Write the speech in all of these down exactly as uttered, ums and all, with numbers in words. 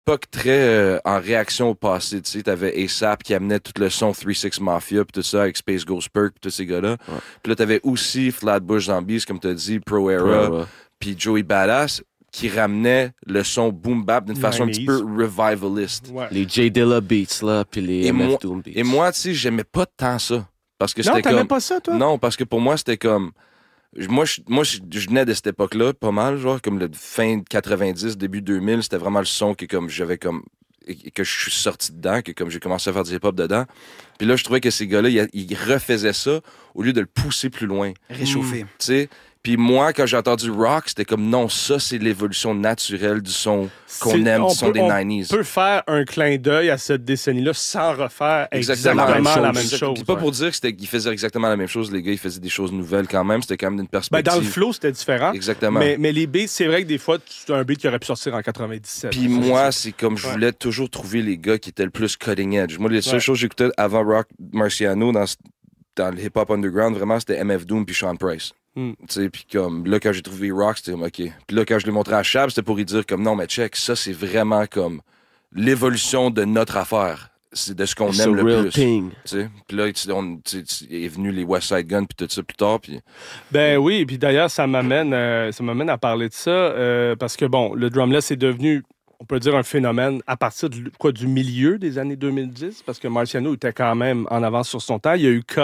époque très euh, en réaction au passé. Tu sais, t'avais A$AP qui amenait tout le son three six Mafia puis tout ça avec Space Ghost Perk puis tous ces gars-là. Ouais. Puis là, t'avais aussi Flatbush Zombies, comme t'as dit, Pro Era, puis Joey Badass qui ramenait le son boom bap d'une façon un petit peu revivaliste. Ouais. Les J Dilla Beats, là, puis les et M F moi, Doom Beats. Et moi, tu sais, j'aimais pas tant ça. Parce que non, c'était t'aimais comme... pas ça, toi? Non, parce que pour moi, c'était comme... Moi, je, moi, je, je venais de cette époque-là, pas mal, genre, comme le fin quatre-vingt-dix, début deux mille, c'était vraiment le son que comme j'avais comme... et que je suis sorti dedans, que comme j'ai commencé à faire du hip-hop dedans. Puis là, je trouvais que ces gars-là, ils, ils refaisaient ça au lieu de le pousser plus loin. Réchauffer. Tu sais? Puis moi, quand j'ai entendu rock, c'était comme non, ça, c'est l'évolution naturelle du son qu'on C'est- aime, on du son peut- des on nineties. peut faire un clin d'œil à cette décennie-là sans refaire exactement, Exactement la même chose. La Exact- même Puis chose, pas ouais. pour dire que c'était qu'ils faisaient exactement la même chose, les gars, ils faisaient des choses nouvelles quand même. C'était quand même d'une Ben, perspective. dans le flow, c'était différent. Exactement. Mais, mais les beats, c'est vrai que des fois, c'est un beat qui aurait pu sortir en quatre-vingt-dix-sept. Puis moi, c'est comme je voulais toujours trouver les gars qui étaient le plus cutting edge. Moi, les seules Ouais. choses que j'écoutais avant Rock Marciano dans, dans le hip-hop underground, vraiment, c'était M F Doom puis Sean Price. Mm. Tu sais, puis comme là, quand j'ai trouvé Rock, c'était comme OK. Puis là, quand je l'ai montré à Chab, c'était pour lui dire comme non, mais check, ça, c'est vraiment comme l'évolution de notre affaire. C'est de ce qu'on It's aime a le real plus. thing. Tu sais, puis là, tu- on, tu sais, est venu les West Side Gun puis tout ça plus tard. Puis Ben oui, puis d'ailleurs, ça m'amène euh, ça m'amène à parler de ça, euh, parce que, bon, le drumless est devenu, on peut dire, un phénomène à partir de, quoi, du milieu des années deux mille dix, parce que Marciano était quand même en avance sur son temps. Il y a eu K.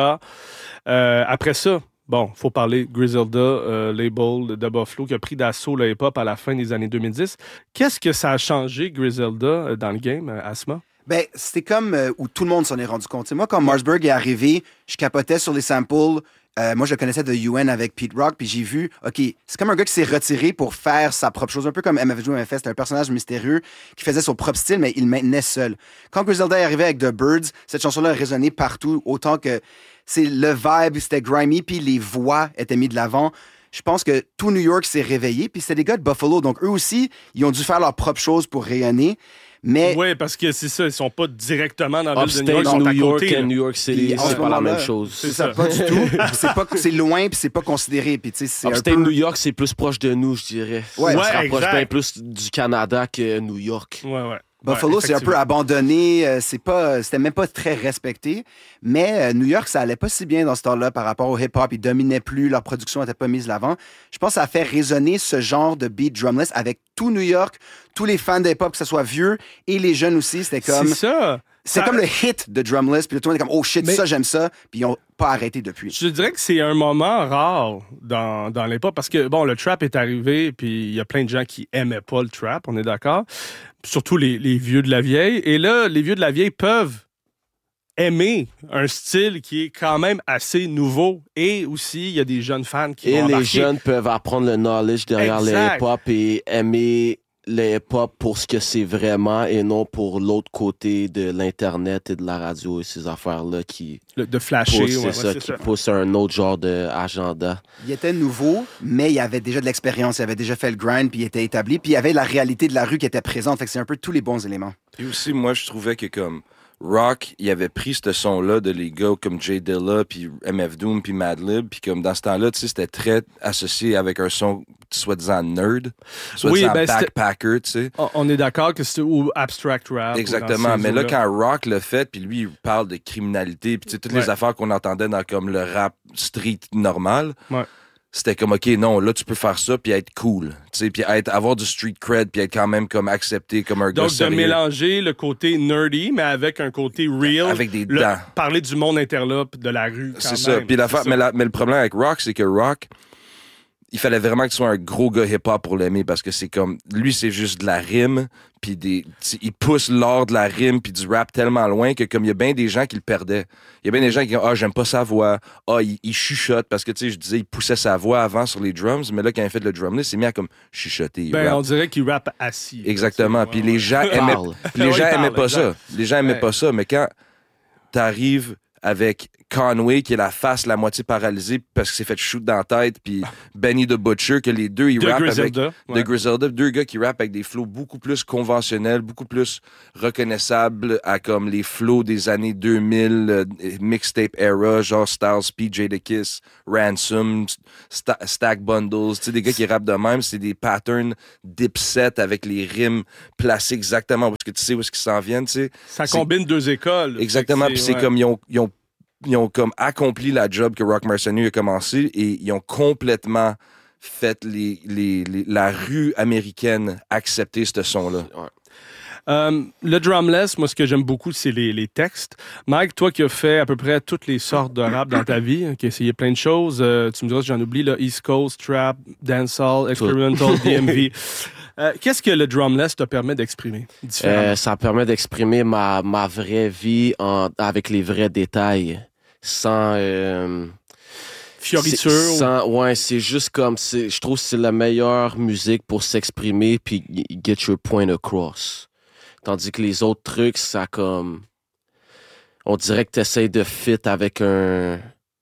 Euh, après ça, bon, faut parler Griselda, euh, label de Buffalo, qui a pris d'assaut le hip-hop à la fin des années deux mille dix. Qu'est-ce que ça a changé, Griselda, euh, dans le game, euh, Asma? Ben, c'était comme euh, où tout le monde s'en est rendu compte. T'sais, moi, quand Marsburg est arrivé, je capotais sur les samples. Euh, moi, je le connaissais de U N avec Pete Rock, puis j'ai vu, OK, c'est comme un gars qui s'est retiré pour faire sa propre chose, un peu comme M F Doom M F S. C'était un personnage mystérieux qui faisait son propre style, mais il le maintenait seul. Quand Griselda est arrivé avec The Birds, cette chanson-là a résonné partout, autant que c'est le vibe, c'était grimy, puis les voix étaient mises de l'avant. Je pense que tout New York s'est réveillé, puis c'était des gars de Buffalo, donc eux aussi, ils ont dû faire leur propre chose pour rayonner. Mais Oui, parce que c'est ça, ils sont pas directement dans la ville de New Upstate, York, ils sont New à York côté. et là. New York City, Puis, en c'est ce pas la moment-là, même chose. c'est ça, pas du tout. Puis c'est pas, c'est loin, puis c'est pas considéré. Puis tu sais, c'est un Upstate peu... New York, c'est plus proche de nous, je dirais. Ouais, Ça ouais, se rapproche exact. bien plus du Canada que New York. Ouais, ouais. Buffalo, Ouais, c'est un peu effectivement. abandonné. euh, C'est pas, c'était même pas très respecté. Mais euh, New York, ça allait pas si bien dans ce temps-là par rapport au hip-hop. Ils dominaient plus, leur production n'était pas mise de l'avant. Je pense que ça a fait résonner ce genre de beat drumless avec tout New York, tous les fans de hip-hop, que ce soit vieux et les jeunes aussi. C'était comme, C'est ça. c'est Ça- comme le hit de drumless. Puis là, tout le monde est comme, oh shit, Mais- ça, j'aime ça. Puis ils ont pas arrêté depuis. Je dirais que c'est un moment rare dans, dans l'hip-hop parce que, bon, le trap est arrivé, puis il y a plein de gens qui aimaient pas le trap, on est d'accord. Surtout les, les vieux de la vieille. Et là, les vieux de la vieille peuvent aimer un style qui est quand même assez nouveau. Et aussi, il y a des jeunes fans qui Et vont les embarquer. jeunes peuvent apprendre le knowledge derrière Exact. le hip-hop et aimer le hip-hop pour ce que c'est vraiment et non pour l'autre côté de l'Internet et de la radio et ces affaires-là qui Le- de flasher. poussent, ouais, c'est ouais, ça, c'est qui ça. poussent un autre genre d'agenda. Il était nouveau, mais il avait déjà de l'expérience. Il avait déjà fait le grind, puis il était établi. Puis il y avait la réalité de la rue qui était présente. Fait que c'est un peu tous les bons éléments. Et aussi, moi, je trouvais que comme Rock, il avait pris ce son-là de les gars comme J Dilla, puis M F Doom, puis Madlib, puis comme dans ce temps-là, tu sais, c'était très associé avec un son soi-disant nerd, soi-disant ben, c'était- backpacker, tu sais. On- On est d'accord que c'est ou abstract rap. ou Exactement, dans ces mais là, eaux-là. quand Rock l'a fait, puis lui, il parle de criminalité, puis tu sais, toutes Ouais. les affaires qu'on entendait dans comme le rap street normal, Ouais. c'était comme, OK, non, là, tu peux faire ça, puis être cool, tu sais, puis être, avoir du street cred, puis être quand même comme accepté comme un gars Donc, de sérieux. mélanger le côté nerdy, mais avec un côté real. Avec des Le- dents. Parler du monde interlope, de la rue. quand C'est ça. même. Puis l'affaire- C'est ça. mais, la- mais le problème avec Rock, c'est que Rock, il fallait vraiment que tu sois un gros gars hip-hop pour l'aimer parce que c'est comme, lui, c'est juste de la rime, puis des, tu- il pousse l'art de la rime puis du rap tellement loin que comme il y a bien des gens qui le perdaient. Il y a bien des gens qui disent, ah, j'aime pas sa voix, ah, il, il chuchote parce que, tu sais, je disais, il poussait sa voix avant sur les drums, mais là, quand il a fait le drumless, il s'est mis à comme chuchoter. il Ben, rappe. on dirait qu'il rappe assis. Exactement. Ouais, Puis ouais. les gens aimaient, Parle. puis les Ouais, gens il parle, aimaient pas exact. ça. Les gens aimaient Ouais. pas ça, mais quand t'arrives avec Conway, qui est la face, la moitié paralysée parce qu'il s'est fait shoot dans la tête, puis Benny the Butcher, que les deux, ils De rappent Griselda, avec... ouais. De Griselda, deux gars qui rappent avec des flows beaucoup plus conventionnels, beaucoup plus reconnaissables à comme les flows des années deux mille, euh, mixtape era, genre Styles P, Jadakiss, Ransom, Sta- Stack Bundles, tu sais, des gars qui rappent de même, c'est des patterns dipset avec les rimes placées exactement parce que tu sais où est-ce qu'ils s'en viennent, tu sais. Ça C'est- combine deux écoles. Exactement, Fait que puis c'est ouais. comme ils ont, ils ont ils ont comme accompli la job que Rock Marciano a commencé et ils ont complètement fait les, les, les- la rue américaine accepter ce son-là. Ouais. Euh, le drumless, moi, ce que j'aime beaucoup, c'est les, les textes. Mike, toi qui as fait à peu près toutes les sortes de rap dans ta vie, qui a essayé plein de choses, euh, tu me diras si j'en oublie, là, East Coast, Trap, Dancehall, Experimental, D M V. Euh, qu'est-ce que le drumless te permet d'exprimer différemment? Euh, ça permet d'exprimer ma, ma vraie vie en, avec les vrais détails. Sans. Euh, Fioriture? c'est- ou- sans- ouais, c'est juste comme. c'est- Je trouve que c'est la meilleure musique pour s'exprimer puis y- get your point across. Tandis que les autres trucs, ça comme. On dirait que tu essaies de fit avec un.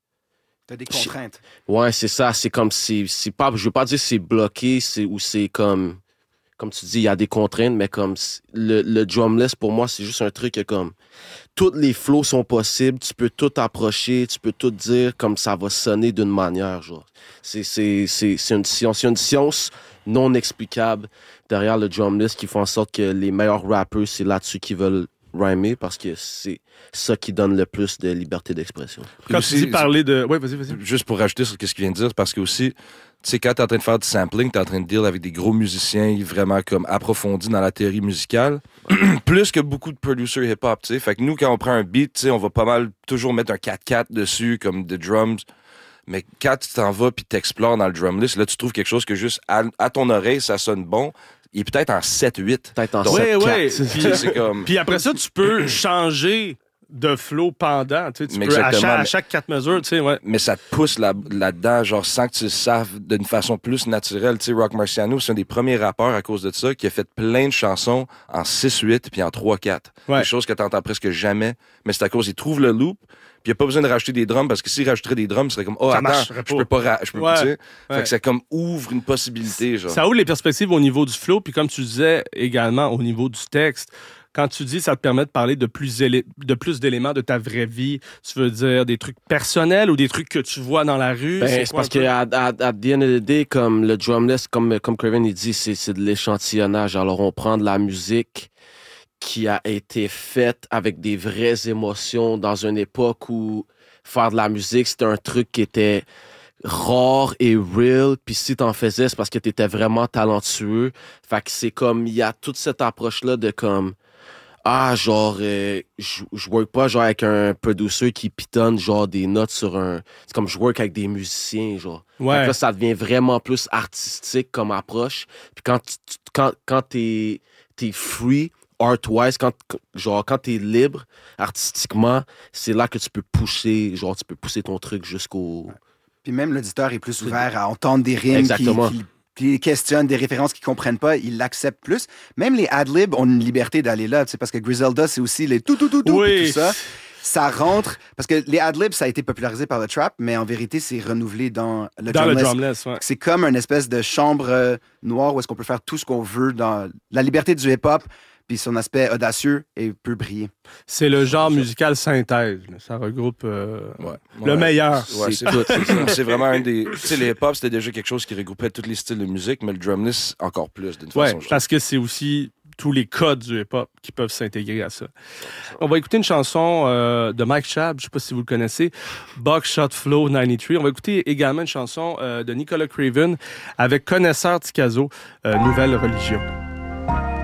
T'as des contraintes. Ouais, c'est ça. C'est comme si. C'est pas, je veux pas dire c'est bloqué c'est, ou c'est comme. Comme tu dis, il y a des contraintes, mais comme si- le, le drumless, pour moi, c'est juste un truc que comme. Tous les flows sont possibles, tu peux tout approcher, tu peux tout dire comme ça va sonner d'une manière, genre. C'est, c'est, c'est, c'est, une science, c'est une science non explicable derrière le drumless qui fait en sorte que les meilleurs rappeurs, c'est là-dessus qu'ils veulent rhymer parce que c'est ça qui donne le plus de liberté d'expression. Quand Aussi, tu dis parler de... Oui, vas-y, vas-y. Juste pour rajouter sur ce qu'il vient de dire, parce que aussi, tu sais, quand t'es en train de faire du sampling, t'es en train de deal avec des gros musiciens vraiment comme approfondis dans la théorie musicale, plus que beaucoup de producers hip-hop, tu sais. Fait que nous, quand on prend un beat, tu sais, on va pas mal toujours mettre un quatre quatre dessus, comme des drums. Mais quand tu t'en vas puis t'explores dans le drumlist, là, tu trouves quelque chose que juste à, à ton oreille, ça sonne bon. Il est peut-être en sept huit. Peut-être en Donc, Oui, sept quatre. oui. Tu Puis, sais, c'est comme... puis après ça, tu peux changer de flow pendant. Tu sais, tu Mais peux, à exactement, chaque, à mais- chaque quatre mesures, tu sais, ouais. mais ça te pousse là, là-dedans, genre sans que tu le saves d'une façon plus naturelle. Tu sais, Rock Marciano, c'est un des premiers rappeurs à cause de ça qui a fait plein de chansons en six huit puis en trois quatre. Ouais. Des choses que t'entends presque jamais, mais c'est à cause qu'il trouve le loop, puis il a pas besoin de rajouter des drums parce que s'il rajouterait des drums, ce serait comme oh Ça attends, marcherait je pas. peux pas, ra- je peux Ouais. tu sais. Ouais. Fait que ça comme ouvre une possibilité, genre. Ça ouvre les perspectives au niveau du flow, puis comme tu disais également au niveau du texte. Quand tu dis ça te permet de parler de plus, élé- de plus d'éléments de ta vraie vie, tu veux dire des trucs personnels ou des trucs que tu vois dans la rue? Ben, c'est quoi parce un peu? que à, à, à the end of the day, comme le drumless, comme, comme Craven il dit, c'est, c'est de l'échantillonnage. Alors, on prend de la musique qui a été faite avec des vraies émotions dans une époque où faire de la musique, c'était un truc qui était rare et real. Puis si t'en faisais, c'est parce que t'étais vraiment talentueux. Fait que c'est comme, il y a toute cette approche-là de comme, ah, genre, euh, je je work pas genre avec un producer qui pitonne genre des notes sur un... C'est comme je work avec des musiciens, genre. Ouais. Fait que là, ça devient vraiment plus artistique comme approche. Puis quand, tu- tu- quand, quand t'es, t'es free, art-wise, quand, genre, quand t'es libre artistiquement, c'est là que tu peux pousser, genre, tu peux pousser ton truc jusqu'au... Puis même l'auditeur est plus ouvert à entendre des rimes qui, Exactement. qui, qui questionnent des références qu'ils comprennent pas, ils l'acceptent plus. Même les ad-libs ont une liberté d'aller là, tu sais, parce que Griselda, c'est aussi les tout, tout, tout, tout, Oui. puis tout ça. Ça rentre, parce que les ad-libs, ça a été popularisé par le trap, mais en vérité, c'est renouvelé dans le Dans le drumless. drumless, ouais. C'est comme une espèce de chambre euh, noire où est-ce qu'on peut faire tout ce qu'on veut dans la liberté du hip-hop, puis son aspect audacieux et peut briller. C'est le genre musical synthèse. là. Ça regroupe euh, Ouais. le Ouais. meilleur. Ouais, c'est tout. C'est ça. C'est vraiment un des. Tu sais, le hip-hop, c'était déjà quelque chose qui regroupait tous les styles de musique, mais le drumless, encore plus, d'une Ouais, façon. je parce que c'est aussi tous les codes du hip-hop qui peuvent s'intégrer à ça. On va écouter une chanson euh, de Mike Schaab, je sais pas si vous le connaissez, Buckshot Flow quatre-vingt-treize. On va écouter également une chanson euh, de Nicolas Craven avec Connaisseur Ticazo, euh, Nouvelle Religion.